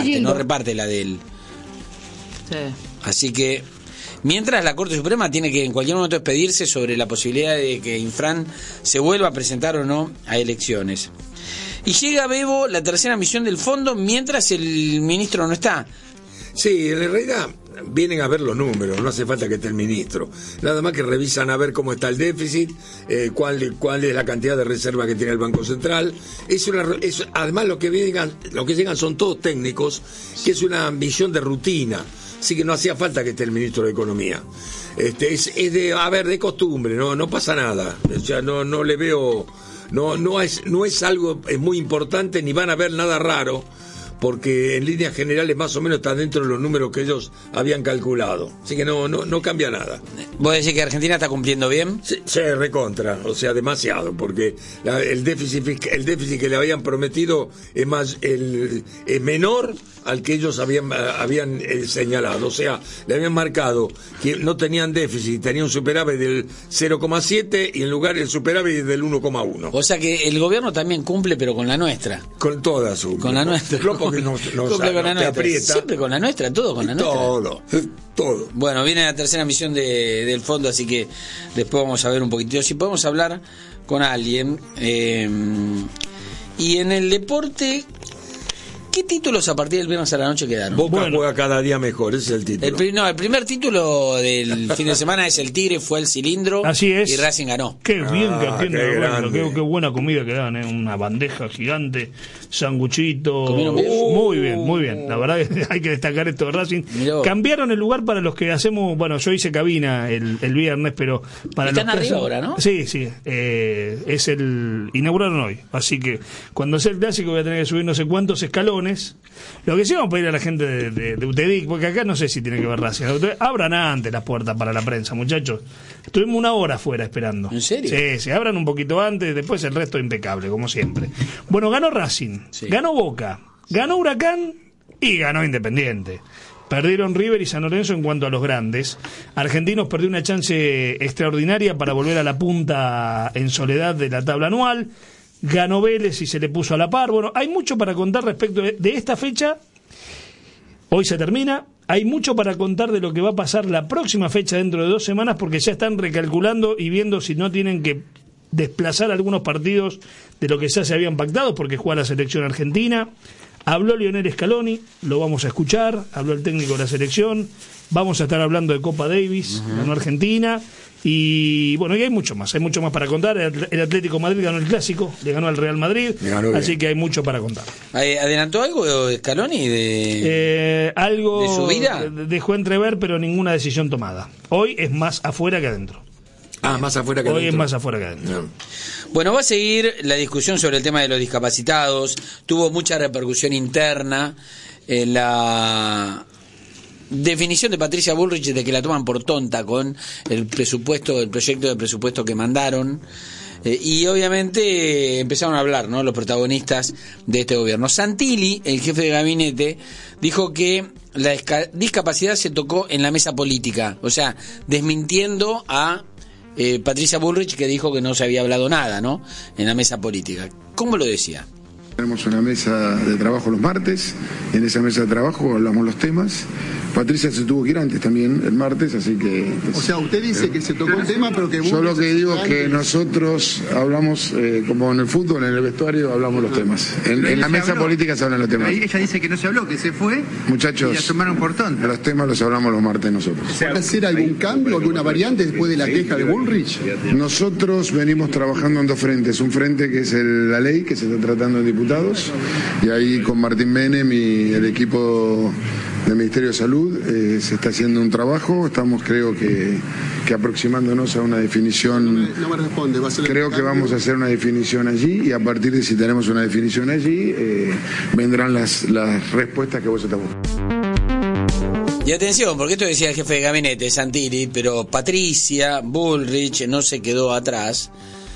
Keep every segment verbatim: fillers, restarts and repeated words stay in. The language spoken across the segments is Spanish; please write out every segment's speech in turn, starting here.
reparte, no reparte la de él. Sí. Así que, mientras la Corte Suprema tiene que en cualquier momento expedirse sobre la posibilidad de que Infran se vuelva a presentar o no a elecciones. Y llega, Bebo, la tercera misión del fondo mientras el ministro no está. Sí, en realidad vienen a ver los números, no hace falta que esté el ministro. Nada más que revisan a ver cómo está el déficit, eh, cuál, cuál es la cantidad de reserva que tiene el Banco Central. Es una, es, además, lo que, llegan, lo que llegan son todos técnicos, que es una misión de rutina. Así que no hacía falta que esté el ministro de Economía. Este, es, es de, a ver, de costumbre, no, no pasa nada. O sea, no, no le veo, no, no es, no es algo es muy importante, ni van a ver nada raro, porque en líneas generales más o menos está dentro de los números que ellos habían calculado. Así que no, no, no cambia nada. ¿Vos decís que Argentina está cumpliendo bien? Sí, sí, recontra, o sea, demasiado, porque la, el déficit el déficit que le habían prometido es más el es menor al que ellos habían habían eh, señalado. O sea, le habían marcado que no tenían déficit, tenían un superávit del cero coma siete y en lugar el superávit del uno coma uno. O sea que el gobierno también cumple, pero con la nuestra. Con toda su... Con la nuestra. Porque no, no, cumple sabe, con la no, nuestra. Siempre con la nuestra, todo con la nuestra. Todo, todo. Bueno, viene la tercera misión de, del fondo, así que después vamos a ver un poquitito. Si podemos hablar con alguien. Eh, y en el deporte... ¿Qué títulos a partir del viernes a la noche quedaron? Boca bueno, juega cada día mejor, ese es el título. El, no, el primer título del fin de semana es el Tigre, fue el cilindro. Así es. Y Racing ganó. Qué bien ah, que atiende qué, bueno, qué, qué buena comida que dan, ¿eh? Una bandeja gigante, sanguchito. ¿Comieron bien? Uh, muy bien, muy bien. La verdad que hay que destacar esto de Racing. Miró. Cambiaron el lugar para los que hacemos, bueno, yo hice cabina el, el viernes, pero para Están los que arriba hacen- ahora, ¿no? Sí, sí. Eh, es el inauguraron hoy, así que cuando sea el clásico voy a tener que subir no sé cuántos escalones. Lo que sí vamos a pedir a la gente de, de, de UTEDIC, porque acá no sé si tiene que ver Racing. Abran antes las puertas para la prensa, muchachos. Estuvimos una hora afuera esperando. ¿En serio? Sí, se abran un poquito antes, después el resto impecable, como siempre. Bueno, ganó Racing, Sí. ganó Boca, ganó Huracán y ganó Independiente. Perdieron River y San Lorenzo en cuanto a los grandes. Argentinos perdió una chance extraordinaria para volver a la punta en soledad de la tabla anual. Ganó Vélez y se le puso a la par. Bueno, hay mucho para contar respecto de, de esta fecha. Hoy se termina. Hay mucho para contar de lo que va a pasar la próxima fecha dentro de dos semanas, porque ya están recalculando y viendo si no tienen que desplazar algunos partidos de lo que ya se habían pactado, porque juega la selección argentina. Habló Lionel Scaloni, lo vamos a escuchar. Habló el técnico de la selección. Vamos a estar hablando de Copa Davis, uh-huh. Ganó Argentina. Y bueno, y hay mucho más, hay mucho más para contar. El, el Atlético Madrid ganó el Clásico, le ganó al Real Madrid, así que hay mucho para contar. ¿Adelantó algo de Scaloni? De, eh, algo ¿De su vida? Dejó entrever, pero ninguna decisión tomada. Hoy es más afuera que adentro. Ah, más afuera que Hoy adentro. es más afuera que adentro. No. Bueno, va a seguir la discusión sobre el tema de los discapacitados. Tuvo mucha repercusión interna en la definición de Patricia Bullrich de que la toman por tonta con el presupuesto, el proyecto de presupuesto que mandaron. Eh, y obviamente empezaron a hablar, ¿no?, los protagonistas de este gobierno. Santilli, el jefe de gabinete, dijo que la discapacidad se tocó en la mesa política, o sea, desmintiendo a eh, Patricia Bullrich, que dijo que no se había hablado nada, ¿no?, en la mesa política. ¿Cómo lo decía? Tenemos una mesa de trabajo los martes, en esa mesa de trabajo hablamos los temas. Patricia se tuvo que ir antes también el martes, así que... O sea, usted dice que se tocó el tema, pero que... Yo lo que digo es que nosotros hablamos, eh, como en el fútbol, en el vestuario, hablamos los temas. En, en la mesa habló. política se hablan los temas. Ella dice que no se habló, que se fue. Muchachos, y la tomaron por tonta. Los temas los hablamos los martes nosotros. ¿Va a hacer algún cambio, alguna variante después de la queja de Bullrich? Nosotros venimos trabajando en dos frentes. Un frente que es el, la ley, que se está tratando en diputados, y ahí con Martín Menem y el equipo del Ministerio de Salud eh, se está haciendo un trabajo. Estamos, creo que, que aproximándonos a una definición. No me, no me responde. ¿Va a ser creo que vamos a hacer una definición allí, y a partir de si tenemos una definición allí, eh, vendrán las, las respuestas que vos estás buscando. Y atención, porque esto decía el jefe de gabinete, Santilli, pero Patricia Bullrich no se quedó atrás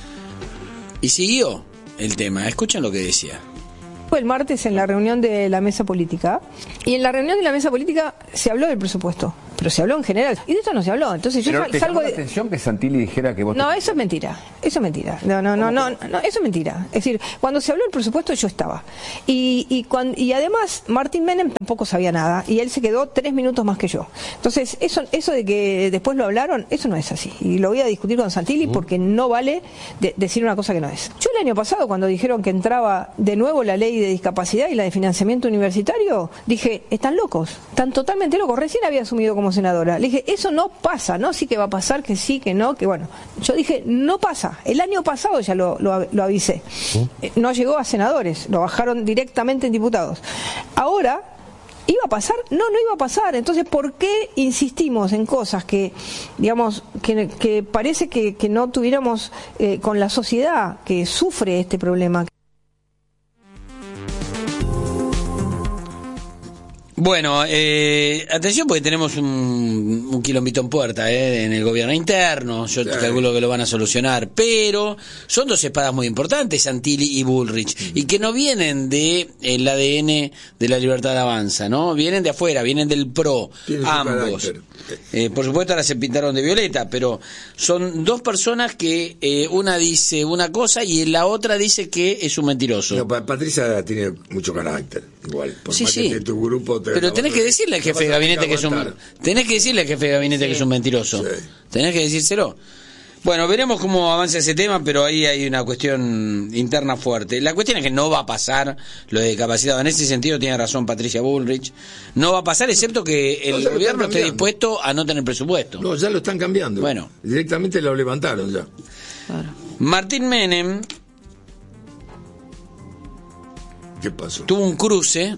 y siguió el tema. Escuchen lo que decía. Fue el martes en la reunión de la mesa política, y en la reunión de la mesa política se habló del presupuesto. pero se habló en general. Y de esto no se habló. Entonces yo pero sal, te salgo llamó de... la atención que Santilli dijera que vos... No, te... eso es mentira. Eso es mentira. No, no, no, no, no, eso es mentira. Es decir, cuando se habló del presupuesto yo estaba. Y, y, cuando, y además Martín Menem tampoco sabía nada. Y él se quedó tres minutos más que yo. Entonces, eso, eso de que después lo hablaron, eso no es así. Y lo voy a discutir con Santilli porque no vale de, decir una cosa que no es. Yo el año pasado, cuando dijeron que entraba de nuevo la ley de discapacidad y la de financiamiento universitario, dije, están locos, están totalmente locos. Recién había asumido como senadora. Le dije, eso no pasa, no sí que va a pasar, que sí, que no, que bueno. Yo dije, no pasa. El año pasado ya lo, lo, lo avisé. No llegó a senadores, lo bajaron directamente en diputados. Ahora, ¿iba a pasar? No, no iba a pasar. Entonces, ¿por qué insistimos en cosas que, digamos, que, que parece que, que no tuviéramos eh, con la sociedad que sufre este problema? Bueno, eh, atención porque tenemos un, un quilombito en puerta eh, en el gobierno interno, yo sí. calculo que lo van a solucionar, pero son dos espadas muy importantes, Santilli y Bullrich, mm. y que no vienen de el A D N de la Libertad Avanza, ¿no? Vienen de afuera, vienen del PRO, ambos. Eh, por supuesto ahora se pintaron de violeta, pero son dos personas que eh, una dice una cosa y la otra dice que es un mentiroso. No, Patricia tiene mucho carácter, igual, por sí, más sí. que tu grupo te pero tenés que decirle al jefe de gabinete que es un tenés que decirle al jefe de gabinete sí. que es un mentiroso. Sí. Tenés que decírselo. Bueno, veremos cómo avanza ese tema, pero ahí hay una cuestión interna fuerte. La cuestión es que no va a pasar lo de discapacitado. En ese sentido tiene razón Patricia Bullrich. No va a pasar, excepto que el no, gobierno esté dispuesto a no tener presupuesto. No, ya lo están cambiando. Bueno. Directamente lo levantaron ya. Claro. Martín Menem... ¿Qué pasó? Tuvo un cruce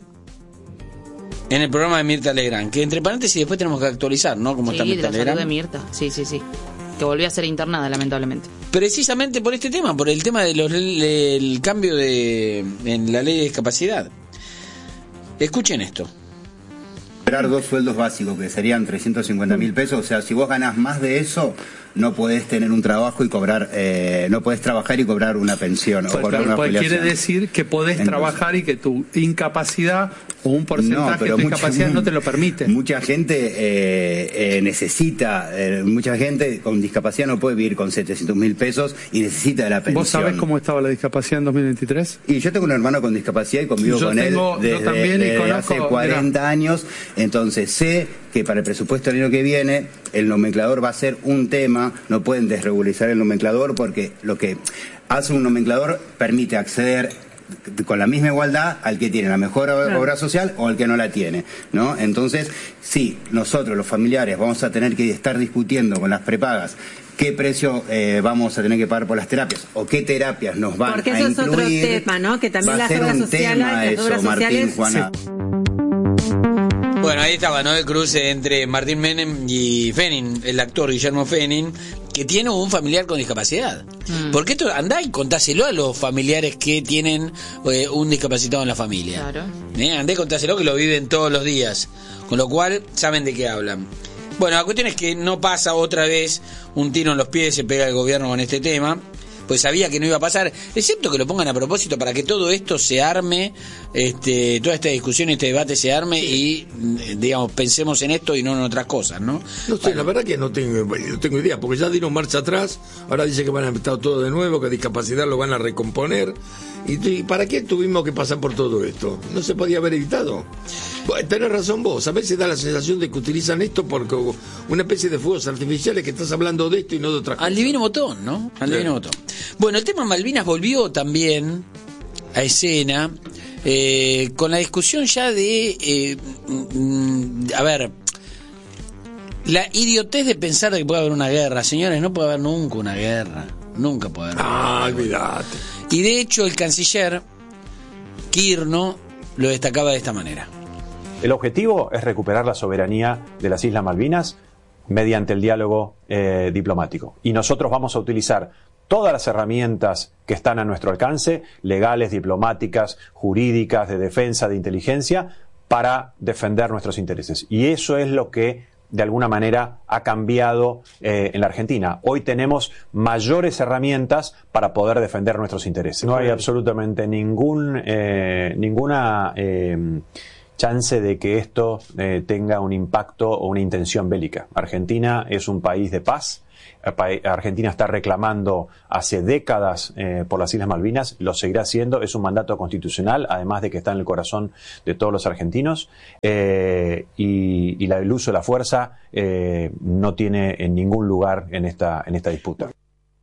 en el programa de Mirta Legrand, que entre paréntesis después tenemos que actualizar, ¿no? Cómo sí, está Mirta de la Legrand. salud de Mirta, sí, sí, sí. Que volvió a ser internada, lamentablemente. Precisamente por este tema, por el tema del cambio de en la ley de discapacidad. Escuchen esto. Esperar dos sueldos básicos, que serían trescientos cincuenta mil pesos. O sea, si vos ganás más de eso, no podés tener un trabajo y cobrar, eh, no podés trabajar y cobrar una pensión. Pues, o cobrar claro, una pues jubilación. quiere decir que podés Entonces, trabajar y que tu incapacidad o un porcentaje no, de tu mucha, incapacidad no te lo permite. Mucha gente eh, eh, necesita, eh, mucha gente con discapacidad no puede vivir con setecientos mil pesos y necesita de la pensión. ¿Vos sabés cómo estaba la discapacidad en dos mil veintitrés? Y yo tengo un hermano con discapacidad y convivo yo con tengo, él desde, también desde y conozco, hace cuarenta mirá. años. Entonces sé que para el presupuesto del año que viene el nomenclador va a ser un tema. No pueden desregularizar el nomenclador porque lo que hace un nomenclador permite acceder con la misma igualdad al que tiene la mejor claro. obra social o al que no la tiene, ¿no? Entonces, sí, nosotros los familiares vamos a tener que estar discutiendo con las prepagas qué precio eh, vamos a tener que pagar por las terapias o qué terapias nos van Porque a eso incluir. Porque eso es otro tema, ¿no? Que también las obras sociales, las eso, obras Martín, sociales... Juana. Sí. Bueno, ahí estaba, ¿no? El cruce entre Martín Menem y Fenin, el actor Guillermo Fenin, que tiene un familiar con discapacidad. Mm. Porque esto, andá y contáselo a los familiares que tienen eh, un discapacitado en la familia. Claro. ¿Eh? Andá y contáselo que lo viven todos los días. Con lo cual, saben de qué hablan. Bueno, la cuestión es que no pasa otra vez un tiro en los pies, se pega el gobierno con este tema. Pues sabía que no iba a pasar, excepto que lo pongan a propósito para que todo esto se arme, este, toda esta discusión y este debate se arme y, digamos, pensemos en esto y no en otras cosas, ¿no? No sé, bueno. La verdad que no tengo, no tengo idea, porque ya dieron marcha atrás, ahora dice que van a empezar todo de nuevo, que discapacidad lo van a recomponer. ¿Y, y para qué tuvimos que pasar por todo esto? ¿No se podía haber evitado? Bueno, tenés razón vos, a veces da la sensación de que utilizan esto porque una especie de fuegos artificiales que estás hablando de esto y no de otra cosa. Al divino botón, ¿no? Al divino botón. Bueno, el tema Malvinas volvió también a escena eh, con la discusión ya de, eh, mm, a ver, la idiotez de pensar de que puede haber una guerra. Señores, no puede haber nunca una guerra. Nunca puede haber. Ah, olvídate. Y de hecho el canciller Kirno lo destacaba de esta manera. El objetivo es recuperar la soberanía de las Islas Malvinas mediante el diálogo eh, diplomático. Y nosotros vamos a utilizar todas las herramientas que están a nuestro alcance, legales, diplomáticas, jurídicas, de defensa, de inteligencia, para defender nuestros intereses. Y eso es lo que, de alguna manera, ha cambiado eh, en la Argentina. Hoy tenemos mayores herramientas para poder defender nuestros intereses. No hay absolutamente ningún, eh, ninguna... Eh, chance de que esto eh, tenga un impacto o una intención bélica. Argentina es un país de paz. Argentina está reclamando hace décadas eh, por las Islas Malvinas, lo seguirá haciendo, es un mandato constitucional, además de que está en el corazón de todos los argentinos, eh, y, y la, el uso de la fuerza eh, no tiene en ningún lugar en esta, en esta disputa.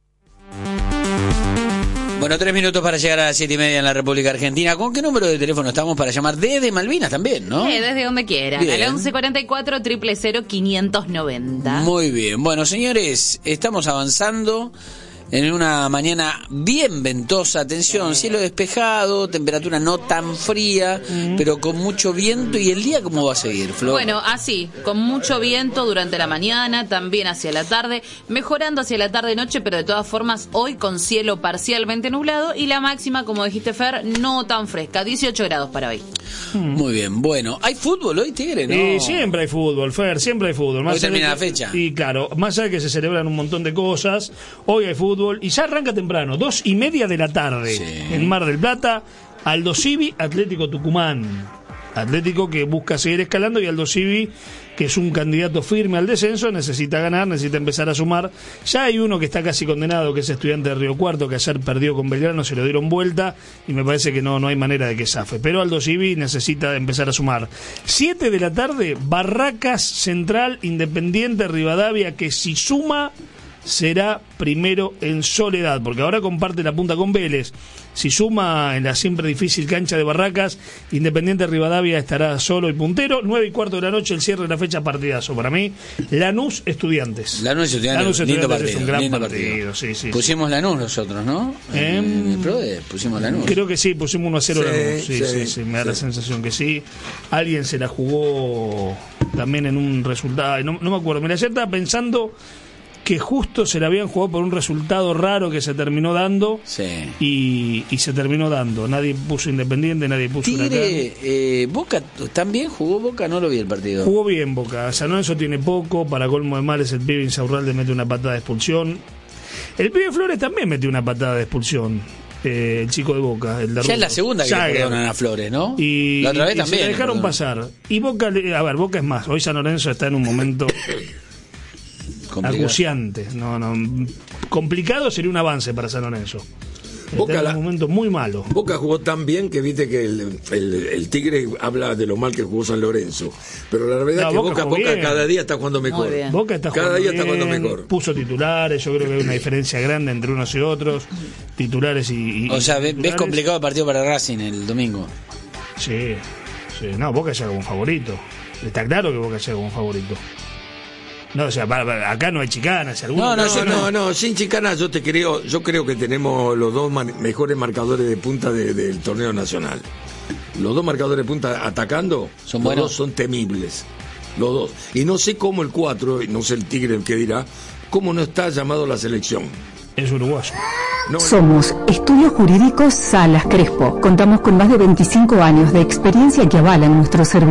Bueno, tres minutos para llegar a las siete y media en la República Argentina. ¿Con qué número de teléfono estamos para llamar? Desde Malvinas también, ¿no? Sí, desde donde quieran. Bien. Al once cuarenta y cuatro, cero cero cero, quinientos noventa. Muy bien. Bueno, señores, estamos avanzando en una mañana bien ventosa. Atención, cielo despejado, temperatura no tan fría, mm. pero con mucho viento. ¿Y el día cómo va a seguir, Flor? Bueno, así, con mucho viento durante la mañana, también hacia la tarde, mejorando hacia la tarde-noche, pero de todas formas hoy con cielo parcialmente nublado y la máxima, como dijiste, Fer, no tan fresca, dieciocho grados para hoy. Muy bien, bueno, ¿hay fútbol hoy, Tigre? ¿No? Eh, siempre hay fútbol, Fer, siempre hay fútbol. Más hoy termina que, la fecha. Y claro, más allá de que se celebran un montón de cosas, hoy hay fútbol y ya arranca temprano, dos y media de la tarde, sí. en Mar del Plata, Aldo Civi, Atlético Tucumán. Atlético que busca seguir escalando y Aldo Civi, que es un candidato firme al descenso, necesita ganar, necesita empezar a sumar. Ya hay uno que está casi condenado, que es Estudiante de Río Cuarto, que ayer perdió con Belgrano, se lo dieron vuelta y me parece que no, no hay manera de que zafe. Pero Aldo Civi necesita empezar a sumar. siete de la tarde, Barracas Central, Independiente Rivadavia, que si suma será primero en Soledad, porque ahora comparte la punta con Vélez. Si suma en la siempre difícil cancha de Barracas, Independiente Rivadavia estará solo y puntero. Nueve y cuarto de la noche, el cierre de la fecha, partidazo. Para mí, Lanús Estudiantes. Lanús Estudiantes, Lanús Estudiantes lindo partido, es un gran lindo partido. partido. Sí, sí, pusimos sí. Lanús nosotros, ¿no? Eh, en el PRODE pusimos Lanús. Creo que sí, pusimos uno a cero sí, Lanús. Sí, sí, sí, sí, me da sí. la sensación que sí. Alguien se la jugó también en un resultado, no, no me acuerdo. Mira, ayer estaba pensando que justo se la habían jugado por un resultado raro que se terminó dando, sí. y, y se terminó dando. Nadie puso Independiente, nadie puso Tigre, eh, Boca también jugó Boca, no lo vi el partido. Jugó bien Boca, San Lorenzo tiene poco, para colmo de males el pibe Insaurralde mete una patada de expulsión. El pibe Flores también metió una patada de expulsión. Eh, el chico de Boca, el de ya es la segunda que ya le perdonan a Flores, ¿no? Y, la otra vez y también. Se la dejaron pasar. Y Boca, a ver, Boca es más, hoy San Lorenzo está en un momento acuciante, no, no, complicado sería un avance para San Lorenzo. Boca está en la, un momento muy malo. Boca jugó tan bien que viste que el, el, el Tigre habla de lo mal que jugó San Lorenzo, pero la verdad no, es que Boca, Boca, Boca cada día está jugando mejor. Boca está cada día bien, está jugando mejor. Puso titulares, yo creo que hay una diferencia grande entre unos y otros, titulares y, y o sea, titulares. ¿ves complicado el partido para Racing el domingo? Sí, sí, no, Boca llega como favorito. Está claro que Boca llega como favorito. No, o sea, para, para, acá no hay chicanas. No, no, no, no, no, sin chicanas yo te creo, yo creo que tenemos los dos man, mejores marcadores de punta de, del torneo nacional. Los dos marcadores de punta atacando, son los buenos. Dos son temibles. Los dos. Y no sé cómo el cuatro, no sé el Tigre el que dirá, cómo no está llamado a la selección. Es uruguayo. No, Somos Estudios Jurídicos Salas Crespo. Contamos con más de veinticinco años de experiencia que avalan nuestro servicio.